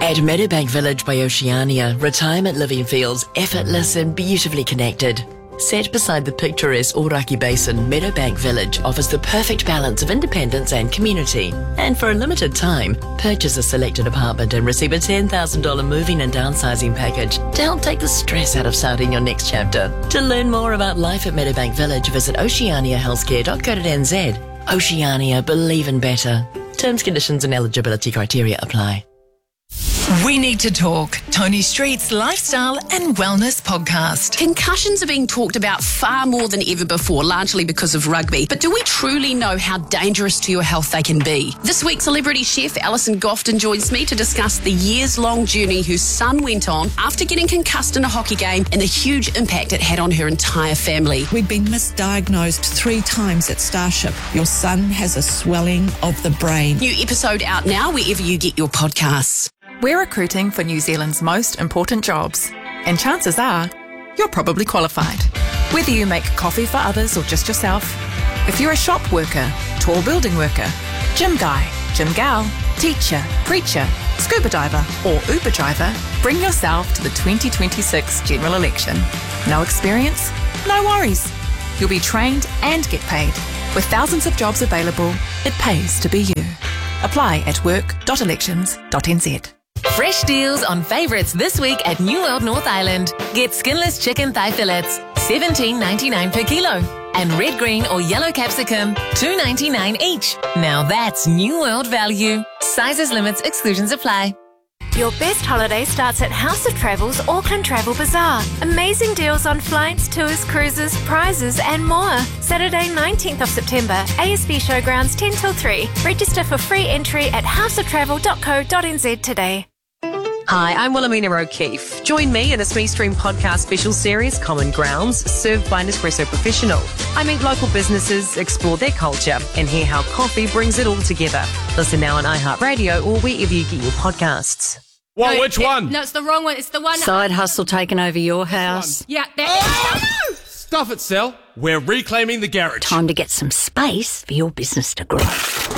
At Meadowbank Village by Oceania, retirement living feels effortless and beautifully connected. Set beside the picturesque Oraki Basin, Meadowbank Village offers the perfect balance of independence and community. And for a limited time, purchase a selected apartment and receive a $10,000 moving and downsizing package to help take the stress out of starting your next chapter. To learn more about life at Meadowbank Village, visit oceaniahealthcare.co.nz. Oceania, believe in better. Terms, conditions and eligibility criteria apply. We Need to Talk, Tony Street's lifestyle and wellness podcast. Concussions are being talked about far more than ever before, largely because of rugby. But do we truly know how dangerous to your health they can be? This week, celebrity chef Alison Gofton joins me to discuss the years-long journey whose son went on after getting concussed in a hockey game and the huge impact it had on her entire family. We've been misdiagnosed 3 times at Starship. Your son has a swelling of the brain. New episode out now wherever you get your podcasts. We're recruiting for New Zealand's most important jobs, and chances are you're probably qualified. Whether you make coffee for others or just yourself, if you're a shop worker, tall building worker, gym guy, gym gal, teacher, preacher, scuba diver or Uber driver, bring yourself to the 2026 general election. No experience? No worries. You'll be trained and get paid. With thousands of jobs available, it pays to be you. Apply at work.elections.nz. Fresh deals on favourites this week at New World North Island. Get skinless chicken thigh fillets, $17.99 per kilo. And red, green or yellow capsicum, $2.99 each. Now that's New World value. Sizes, limits, exclusions apply. Your best holiday starts at House of Travel's Auckland Travel Bazaar. Amazing deals on flights, tours, cruises, prizes and more. Saturday 19th of September, ASB Showgrounds 10 till 3. Register for free entry at houseoftravel.co.nz today. Hi, I'm Wilhelmina O'Keefe. Join me in a Smee Stream podcast special series, Common Grounds, served by Nespresso Professional. I meet local businesses, explore their culture, and hear how coffee brings it all together. Listen now on iHeartRadio or wherever you get your podcasts. Well, which one? No, it's the wrong one. It's the one. Side hustle taking over your house. Yeah, that. Oh! Stuff it, Sel. We're reclaiming the garage. Time to get some space for your business to grow.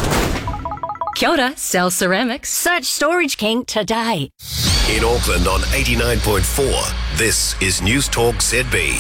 Kia ora, Cell Ceramics. Search Storage King today. In Auckland on 89.4, this is News Talk ZB.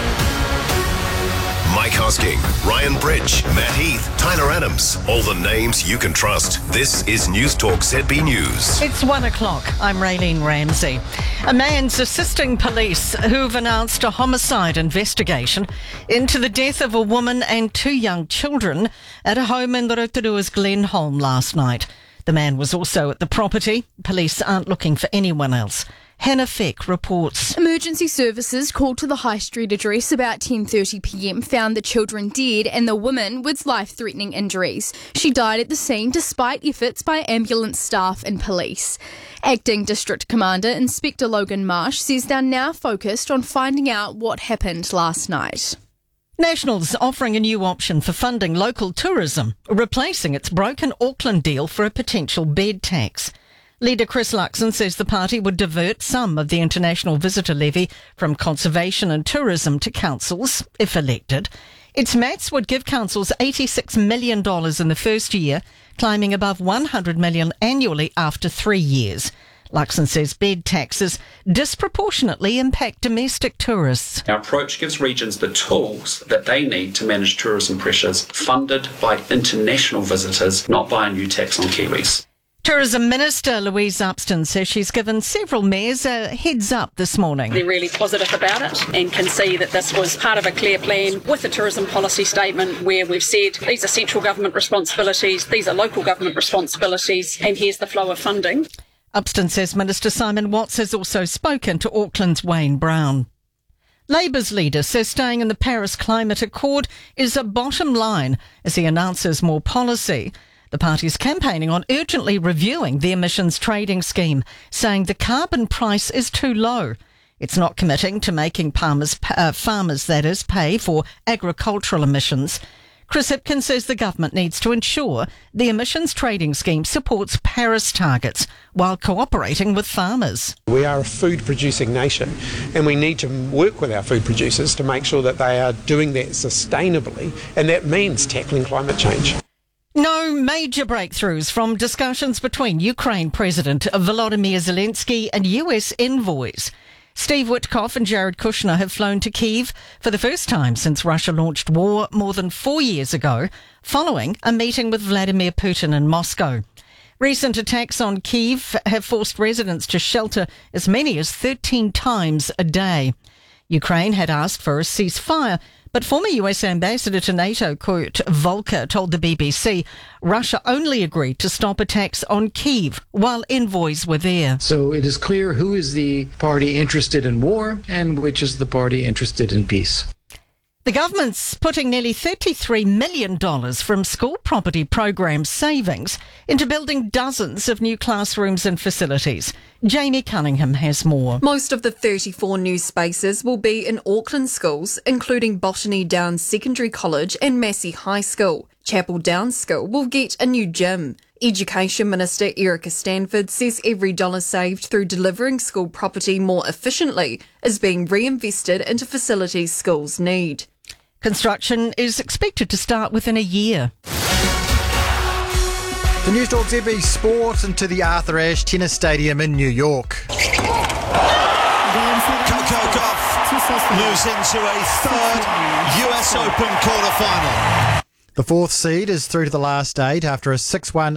Mike Hosking, Ryan Bridge, Matt Heath, Tyler Adams. All the names you can trust. This is News Talk ZB News. It's 1 o'clock. I'm Raylene Ramsey. A man's assisting police who've announced a homicide investigation into the death of a woman and 2 young children at a home in the Rotorua's Glenholm last night. The man was also at the property. Police aren't looking for anyone else. Hannah Feck reports. Emergency services called to the High Street address about 10:30pm found the children dead and the woman with life-threatening injuries. She died at the scene despite efforts by ambulance staff and police. Acting District Commander Inspector Logan Marsh says they're now focused on finding out what happened last night. National's offering a new option for funding local tourism, replacing its broken Auckland deal for a potential bed tax. Leader Chris Luxon says the party would divert some of the international visitor levy from conservation and tourism to councils, if elected. Its maths would give councils $86 million in the first year, climbing above $100 million annually after 3 years. Luxon says bed taxes disproportionately impact domestic tourists. Our approach gives regions the tools that they need to manage tourism pressures, funded by international visitors, not by a new tax on Kiwis. Tourism Minister Louise Upston says she's given several mayors a heads up this morning. They're really positive about it and can see that this was part of a clear plan with a tourism policy statement where we've said these are central government responsibilities, these are local government responsibilities, and here's the flow of funding. Upston says Minister Simon Watts has also spoken to Auckland's Wayne Brown. Labour's leader says staying in the Paris Climate Accord is a bottom line as he announces more policy. The party's campaigning on urgently reviewing the emissions trading scheme, saying the carbon price is too low. It's not committing to making farmers pay for agricultural emissions. Chris Hipkins says the government needs to ensure the emissions trading scheme supports Paris targets while cooperating with farmers. We are a food producing nation and we need to work with our food producers to make sure that they are doing that sustainably, and that means tackling climate change. No major breakthroughs from discussions between Ukraine President Volodymyr Zelensky and US envoys. Steve Witkoff and Jared Kushner have flown to Kyiv for the first time since Russia launched war more than 4 years ago, following a meeting with Vladimir Putin in Moscow. Recent attacks on Kyiv have forced residents to shelter as many as 13 times a day. Ukraine had asked for a ceasefire, but former US Ambassador to NATO Kurt Volker told the BBC Russia only agreed to stop attacks on Kyiv while envoys were there. So it is clear who is the party interested in war and which is the party interested in peace. The government's putting nearly $33 million from school property program savings into building dozens of new classrooms and facilities. Jamie Cunningham has more. Most of the 34 new spaces will be in Auckland schools, including Botany Downs Secondary College and Massey High School. Chapel Downs School will get a new gym. Education Minister Erica Stanford says every dollar saved through delivering school property more efficiently is being reinvested into facilities schools need. Construction is expected to start within a year. The News Talk ZB Sport into the Arthur Ashe Tennis Stadium in New York. Coco Gauff moves into a third US Open quarterfinal. The fourth seed is through to the last 8 after a 6-1